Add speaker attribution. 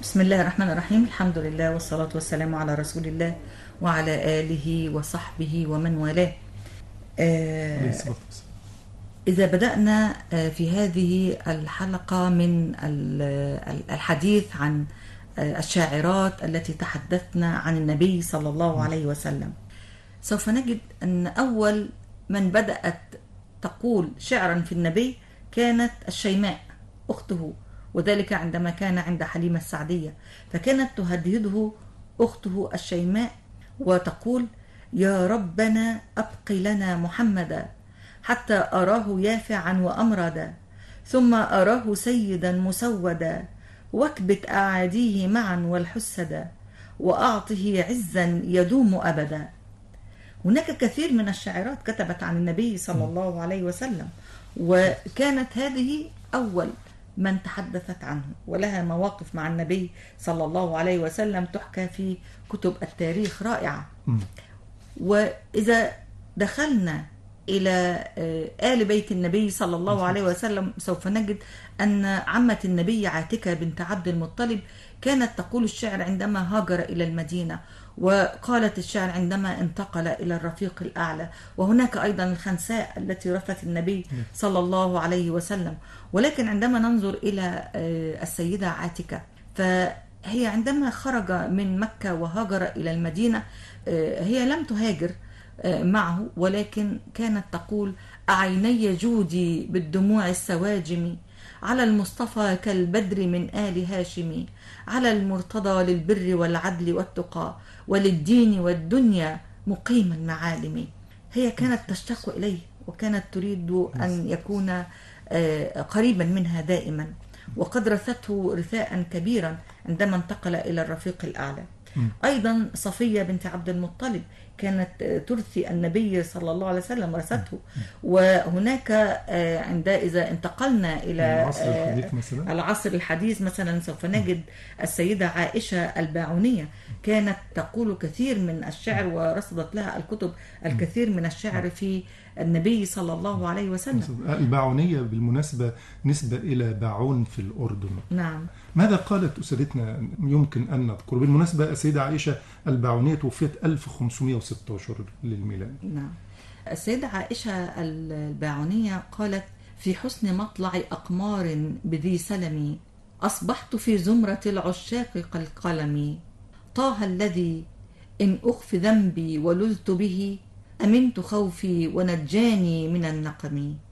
Speaker 1: بسم الله الرحمن الرحيم. الحمد لله والصلاة والسلام على رسول الله وعلى آله وصحبه ومن والاه.
Speaker 2: عليه
Speaker 1: آه،
Speaker 2: الصلاة والسلام.
Speaker 1: إذا بدأنا في هذه الحلقة من الحديث عن الشاعرات التي تحدثنا عن النبي صلى الله عليه وسلم، سوف نجد أن أول من بدأت تقول شعرا في النبي كانت الشيماء أخته، وذلك عندما كان عند حليمة السعدية، فكانت تهدده أخته الشيماء وتقول: يا ربنا أبق لنا محمدا حتى أراه يافعا وأمردا، ثم أراه سيدا مسودا، واكبت أعاديه معا والحسدا، وأعطه عزا يدوم أبدا. هناك كثير من الشاعرات كتبت عن النبي صلى الله عليه وسلم، وكانت هذه أول من تحدثت عنه، ولها مواقف مع النبي صلى الله عليه وسلم تحكى في كتب التاريخ رائعة. وإذا دخلنا إلى آل بيت النبي صلى الله عليه وسلم سوف نجد أن عمة النبي عاتكة بنت عبد المطلب كانت تقول الشعر عندما هاجر إلى المدينة، وقالت الشعر عندما انتقل إلى الرفيق الأعلى، وهناك أيضا الخنساء التي رثت النبي صلى الله عليه وسلم. ولكن عندما ننظر إلى السيدة عاتكة، فهي عندما خرج من مكة وهاجر إلى المدينة هي لم تهاجر معه، ولكن كانت تقول: أعيني جودي بالدموع السواجم، على المصطفى كالبدر من آل هاشم، على المرتضى للبر والعدل والتقى، وللدين والدنيا مقيم المعالم. هي كانت تشتاق إليه، وكانت تريد أن يكون قريبا منها دائما، وقد رثته رثاء كبيرا عندما انتقل إلى الرفيق الأعلى. أيضا صفية بنت عبد المطلب كانت ترثي النبي صلى الله عليه وسلم، رثته. وهناك إذا انتقلنا إلى العصر الحديث مثلا سوف نجد السيدة عائشة الباعونية كانت تقول كثير من الشعر، ورصدت لها الكتب الكثير من الشعر في النبي صلى الله عليه وسلم.
Speaker 2: الباعونية بالمناسبة نسبة إلى باعون في الأردن.
Speaker 1: نعم.
Speaker 2: ماذا قالت أسرتنا يمكن أن نذكر؟ بالمناسبة السيدة عائشة الباعونية توفيت 1516 للميلاد.
Speaker 1: نعم. السيدة عائشة الباعونية قالت: في حسن مطلع أقمار بذي سلمي، أصبحت في زمرة العشاق كالقلم، طه الذي إن أخف ذنبي ولذت به، أمنت خوفي ونجاني من النقم.